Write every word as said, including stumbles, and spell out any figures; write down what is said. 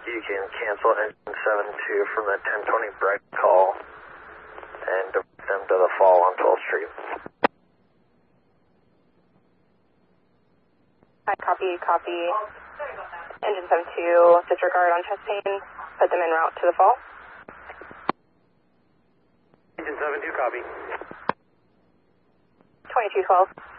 You can cancel engine seven two from the ten twenty Bright call and divert them to the fall on twelfth Street. Hi, copy, copy. Engine seven two, disregard on Chastain. Put them en route to the fall. Engine seven two, copy. twenty-two twelve.